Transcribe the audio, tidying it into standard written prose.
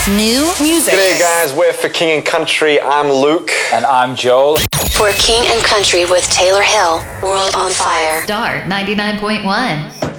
new music. G'day guys, we're for King and Country. I'm Luke. And I'm Joel. For King and Country with Taylor Hill, World on Fire. Star 99.1.